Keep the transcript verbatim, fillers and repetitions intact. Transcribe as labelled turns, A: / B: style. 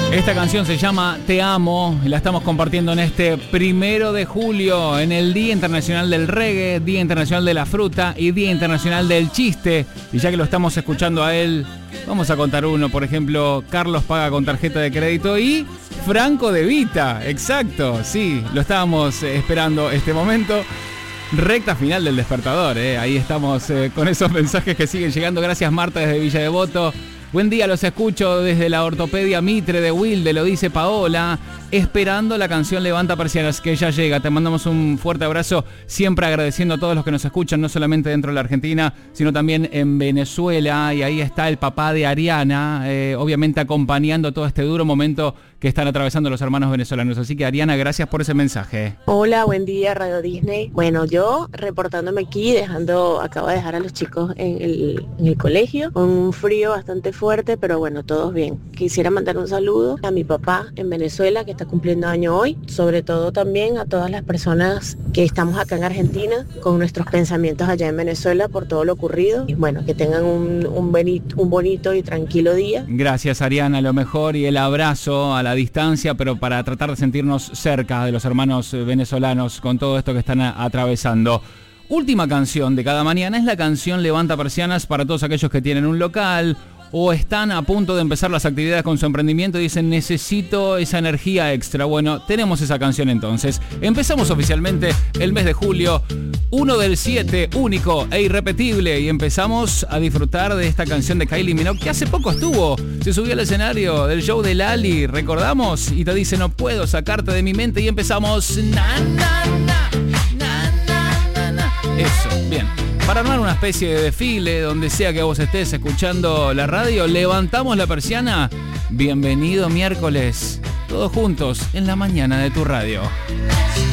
A: Esta canción se llama Te Amo y la estamos compartiendo en este primero de julio, en el Día Internacional del Reggae, Día Internacional de la Fruta y Día Internacional del Chiste. Y ya que lo estamos escuchando a él, vamos a contar uno. Por ejemplo, Carlos paga con tarjeta de crédito y Franco de Vita. Exacto, sí, lo estábamos esperando este momento. Recta final del despertador, ¿eh? Ahí estamos eh, con esos mensajes que siguen llegando. Gracias, Marta, desde Villa Devoto. Buen día, los escucho desde la ortopedia Mitre de Wilde, lo dice Paola, esperando la canción Levanta Persianas, que ya llega. Te mandamos un fuerte abrazo, siempre agradeciendo a todos los que nos escuchan, no solamente dentro de la Argentina, sino también en Venezuela. Y ahí está el papá de Ariana, eh, obviamente acompañando todo este duro momento que están atravesando los hermanos venezolanos. Así que, Ariana, gracias por ese mensaje.
B: Hola, buen día, Radio Disney. Bueno, yo reportándome aquí, dejando, acabo de dejar a los chicos en el, en el colegio, con un frío bastante fuerte, pero bueno, todos bien. Quisiera mandar un saludo a mi papá en Venezuela, que está cumpliendo año hoy, sobre todo también a todas las personas que estamos acá en Argentina, con nuestros pensamientos allá en Venezuela por todo lo ocurrido. Y bueno, que tengan un, un, bonito, un bonito y tranquilo día.
A: Gracias, Ariana, lo mejor, y el abrazo a la distancia, pero para tratar de sentirnos cerca de los hermanos venezolanos con todo esto que están a- atravesando. Última canción de cada mañana es la canción Levanta Persianas para todos aquellos que tienen un local o están a punto de empezar las actividades con su emprendimiento y dicen necesito esa energía extra. Bueno, tenemos esa canción entonces. Empezamos oficialmente el mes de julio, uno del siete, único e irrepetible, y empezamos a disfrutar de esta canción de Kylie Minogue, que hace poco estuvo, se subió al escenario del show de Lali, recordamos, y te dice no puedo sacarte de mi mente, y empezamos na, na, na, na, na, na, na. Eso, bien. Para armar una especie de desfile, donde sea que vos estés escuchando la radio, levantamos la persiana. Bienvenido miércoles, todos juntos en la mañana de tu radio.